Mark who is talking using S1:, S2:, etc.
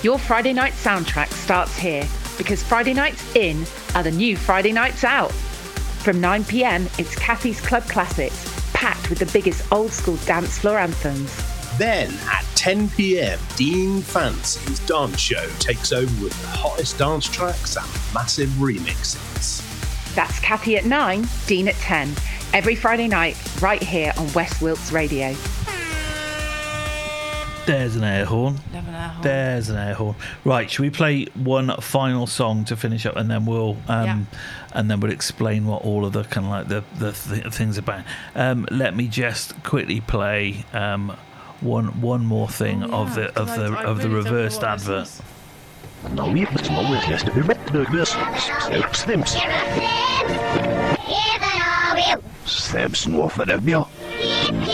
S1: Your Friday night soundtrack starts here, because Friday nights in are the new Friday nights out. From 9 p.m, it's Kathy's Club Classics, packed with the biggest old school dance floor anthems.
S2: Then at 10 p.m, Dean Fancy's dance show takes over with the hottest dance tracks and massive remixes.
S1: That's Kathy at 9, Dean at 10. Every Friday night, right here on West Wilts Radio.
S3: There's an air horn.
S4: Love an air horn.
S3: There's an air horn. Right, should we play one final song to finish up, and then we'll explain what all of the kind of like the things about. Let me just quickly play one more thing of the reversed advert.
S5: No, you must always list to be Slims. Slims, no for the